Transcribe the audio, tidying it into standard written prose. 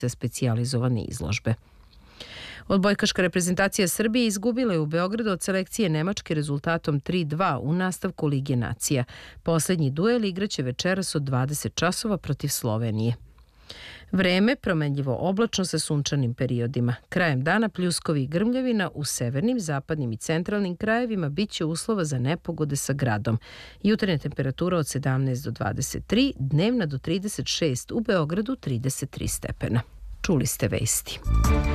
za specijalizovane izložbe. Odbojkaška reprezentacija Srbije izgubila je u Beogradu od selekcije Nemačke rezultatom 3:2 u nastavku Lige nacija. Poslednji duel igraće večeras od 20 časova protiv Slovenije. Vreme promenljivo oblačno sa sunčanim periodima. Krajem dana pljuskovi i grmljavina u severnim, zapadnim i centralnim krajevima biće uslova za nepogode sa gradom. Jutarnja temperatura od 17 do 23, dnevna do 36, u Beogradu 33 stepena. Čuli ste vesti.